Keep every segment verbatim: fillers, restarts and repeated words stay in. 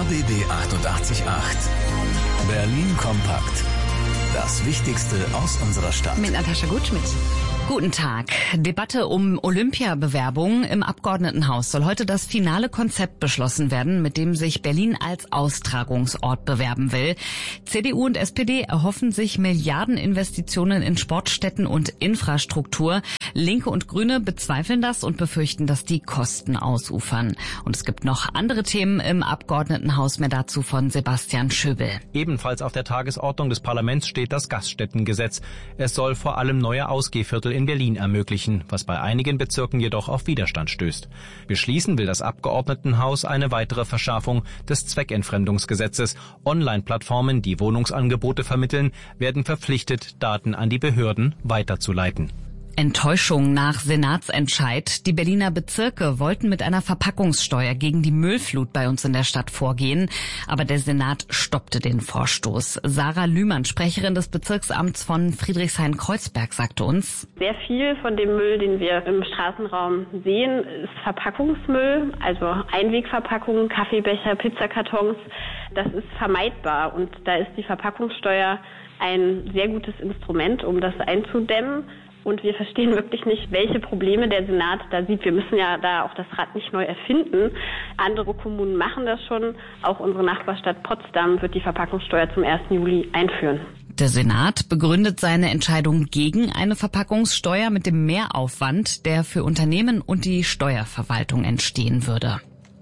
R B B achtundachtzig Komma acht. Berlin kompakt. Das Wichtigste aus unserer Stadt. Mit Natascha Gutschmidt. Guten Tag. Debatte um Olympiabewerbung im Abgeordnetenhaus soll heute das finale Konzept beschlossen werden, mit dem sich Berlin als Austragungsort bewerben will. C D U und S P D erhoffen sich Milliardeninvestitionen in Sportstätten und Infrastruktur. Linke und Grüne bezweifeln das und befürchten, dass die Kosten ausufern. Und es gibt noch andere Themen im Abgeordnetenhaus. Mehr dazu von Sebastian Schöbel. Ebenfalls auf der Tagesordnung des Parlaments steht das Gaststättengesetz. Es soll vor allem neue Ausgehviertel in Berlin ermöglichen, was bei einigen Bezirken jedoch auf Widerstand stößt. Beschließen will das Abgeordnetenhaus eine weitere Verschärfung des Zweckentfremdungsgesetzes. Online-Plattformen, die Wohnungsangebote vermitteln, werden verpflichtet, Daten an die Behörden weiterzuleiten. Enttäuschung nach Senatsentscheid. Die Berliner Bezirke wollten mit einer Verpackungssteuer gegen die Müllflut bei uns in der Stadt vorgehen, aber der Senat stoppte den Vorstoß. Sarah Lühmann, Sprecherin des Bezirksamts von Friedrichshain-Kreuzberg, sagte uns: Sehr viel von dem Müll, den wir im Straßenraum sehen, ist Verpackungsmüll, also Einwegverpackungen, Kaffeebecher, Pizzakartons. Das ist vermeidbar und da ist die Verpackungssteuer ein sehr gutes Instrument, um das einzudämmen. Und wir verstehen wirklich nicht, welche Probleme der Senat da sieht. Wir müssen ja da auch das Rad nicht neu erfinden. Andere Kommunen machen das schon. Auch unsere Nachbarstadt Potsdam wird die Verpackungssteuer zum ersten Juli einführen. Der Senat begründet seine Entscheidung gegen eine Verpackungssteuer mit dem Mehraufwand, der für Unternehmen und die Steuerverwaltung entstehen würde.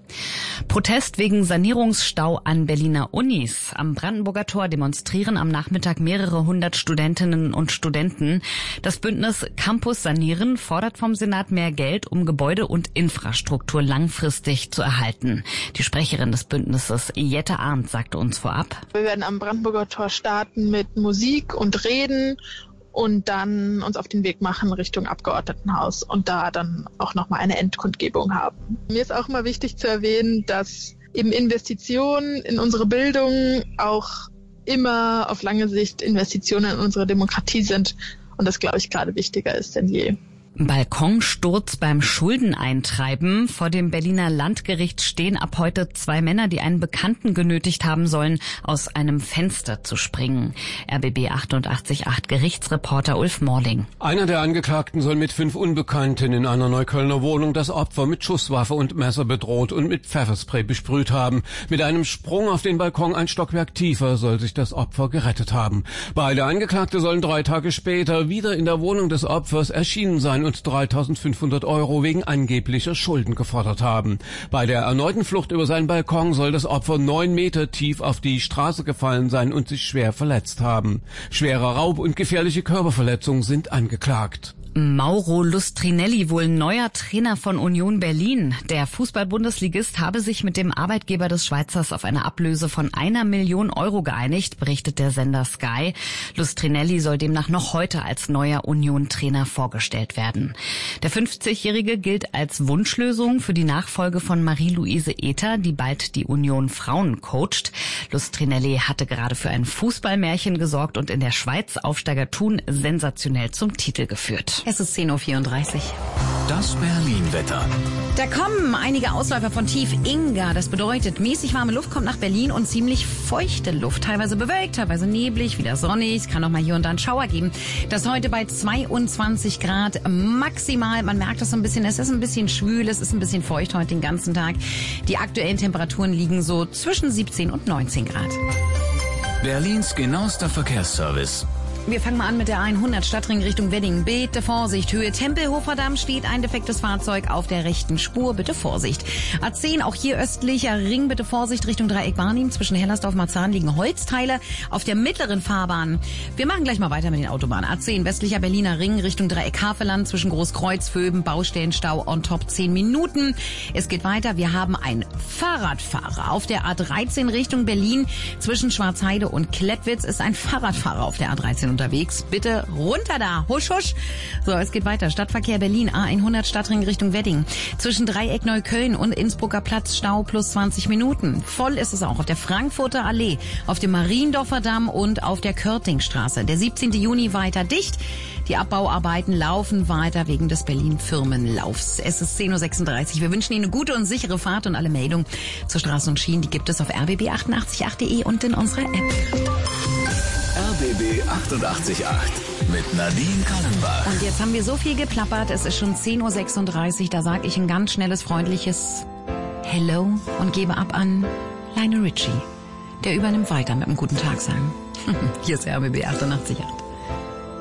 Protest wegen Sanierungsstau an Berliner Unis. Am Brandenburger Tor demonstrieren am Nachmittag mehrere hundert Studentinnen und Studenten. Das Bündnis Campus Sanieren fordert vom Senat mehr Geld, um Gebäude und Infrastruktur langfristig zu erhalten. Die Sprecherin des Bündnisses, Jette Arndt, sagte uns vorab: Wir werden am Brandenburger Tor starten mit Musik und Reden und dann uns auf den Weg machen Richtung Abgeordnetenhaus und da dann auch nochmal eine Endkundgebung haben. Mir ist auch immer wichtig zu erwähnen, dass eben Investitionen in unsere Bildung auch immer auf lange Sicht Investitionen in unsere Demokratie sind und das, glaube ich, gerade wichtiger ist denn je. Balkonsturz beim Schuldeneintreiben. Vor dem Berliner Landgericht stehen ab heute zwei Männer, die einen Bekannten genötigt haben sollen, aus einem Fenster zu springen. R B B achtundachtzig Komma acht Gerichtsreporter Ulf Morling. Einer der Angeklagten soll mit fünf Unbekannten in einer Neuköllner Wohnung das Opfer mit Schusswaffe und Messer bedroht und mit Pfefferspray besprüht haben. Mit einem Sprung auf den Balkon ein Stockwerk tiefer soll sich das Opfer gerettet haben. Beide Angeklagte sollen drei Tage später wieder in der Wohnung des Opfers erschienen sein und dreitausendfünfhundert Euro wegen angeblicher Schulden gefordert haben. Bei der erneuten Flucht über seinen Balkon soll das Opfer neun Meter tief auf die Straße gefallen sein und sich schwer verletzt haben. Schwerer Raub und gefährliche Körperverletzung sind angeklagt. Mauro Lustrinelli, wohl neuer Trainer von Union Berlin. Der Fußball-Bundesligist habe sich mit dem Arbeitgeber des Schweizers auf eine Ablöse von einer Million Euro geeinigt, berichtet der Sender Sky. Lustrinelli soll demnach noch heute als neuer Union-Trainer vorgestellt werden. Der fünfzigjährige gilt als Wunschlösung für die Nachfolge von Marie-Louise Ether, die bald die Union Frauen coacht. Lustrinelli hatte gerade für ein Fußballmärchen gesorgt und in der Schweiz Aufsteiger Thun sensationell zum Titel geführt. Es ist zehn Uhr vierunddreißig. Das Berlin-Wetter. Da kommen einige Ausläufer von Tief Inga. Das bedeutet, mäßig warme Luft kommt nach Berlin und ziemlich feuchte Luft. Teilweise bewölkt, teilweise neblig, wieder sonnig. Es kann auch mal hier und da einen Schauer geben. Das heute bei zweiundzwanzig Grad maximal. Man merkt das so ein bisschen. Es ist ein bisschen schwül, es ist ein bisschen feucht heute den ganzen Tag. Die aktuellen Temperaturen liegen so zwischen siebzehn und neunzehn Grad. Berlins genauester Verkehrsservice. Wir fangen mal an mit der hundert Stadtring Richtung Wedding. Bitte Vorsicht, Höhe Tempelhofer Damm steht ein defektes Fahrzeug auf der rechten Spur. Bitte Vorsicht. A zehn, auch hier östlicher Ring, bitte Vorsicht Richtung Dreieck Barnim. Zwischen Hellersdorf-Marzahn liegen Holzteile auf der mittleren Fahrbahn. Wir machen gleich mal weiter mit den Autobahnen. A zehn, westlicher Berliner Ring Richtung Dreieck Havelland. Zwischen Großkreuz, Vöben, Baustellenstau on top zehn Minuten. Es geht weiter. Wir haben einen Fahrradfahrer auf der A dreizehn Richtung Berlin. Zwischen Schwarzheide und Klettwitz ist ein Fahrradfahrer auf der A dreizehn unterwegs. Bitte runter da, husch, husch. So, es geht weiter. Stadtverkehr Berlin, A hundert Stadtring Richtung Wedding. Zwischen Dreieck Neukölln und Innsbrucker Platz Stau plus zwanzig Minuten. Voll ist es auch auf der Frankfurter Allee, auf dem Mariendorfer Damm und auf der Körtingstraße. Der siebzehnten Juni weiter dicht. Die Abbauarbeiten laufen weiter wegen des Berlin-Firmenlaufs. Es ist zehn Uhr sechsunddreißig. Wir wünschen Ihnen eine gute und sichere Fahrt und alle Meldungen zur Straßen und Schienen, die gibt es auf r b b achtundachtzig punkt acht punkt de und in unserer App. R B B achtundachtzig Komma acht mit Nadine Kallenbach. Und jetzt haben wir so viel geplappert. Es ist schon zehn Uhr sechsunddreißig. Da sage ich ein ganz schnelles, freundliches Hello und gebe ab an Lionel Richie. Der übernimmt weiter mit einem guten Tag sagen. Hier ist R B B achtundachtzig Komma acht.